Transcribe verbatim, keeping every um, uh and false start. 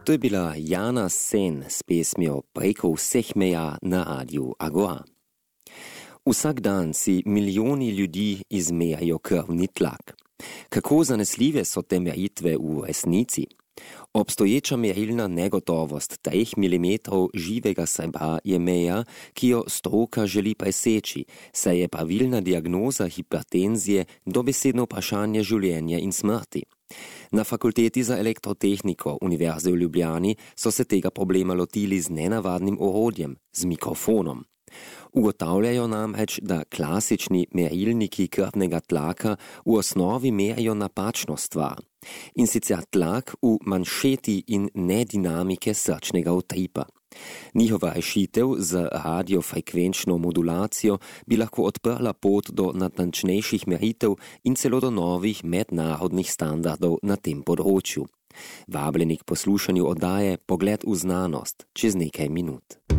To je bila Jana Sen s pesmijo Preko vseh meja na Radiu Agora. Vsak dan si milijoni ljudi izmejajo krvni tlak. Kako zanesljive so te meritve v resnici? Obstoječa merilna negotovost treh milimetrov živega srebra je meja, ki jo stroka želi preseči, saj je pravilna diagnoza hipertenzije dobesedno vprašanje življenja in smrti. Na Fakulteti za elektrotehniko Univerze v Ljubljani so se tega problema lotili z nenavadnim orodjem, z mikrofonom. Ugotavljajo namreč, da klasični merilniki krvnega tlaka v osnovi merijo napačno stvar, in sicer tlak v manšeti in nedinamike srčnega utripa. Njihova rešitev z radiofrekvenčno modulacijo bi lahko odprla pot do natančnejših meritev in celo do novih mednarodnih standardov na tem področju. Vabljeni k poslušanju oddaje Pogled v znanost čez nekaj minut.